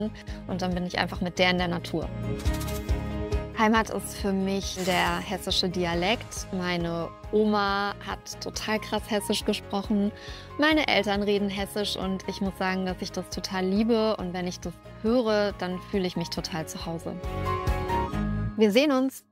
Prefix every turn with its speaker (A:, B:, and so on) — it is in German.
A: und dann bin ich einfach mit der in der Natur. Heimat ist für mich der hessische Dialekt. Meine Oma hat total krass Hessisch gesprochen. Meine Eltern reden Hessisch und ich muss sagen, dass ich das total liebe. Und wenn ich das höre, dann fühle ich mich total zu Hause. Wir sehen uns!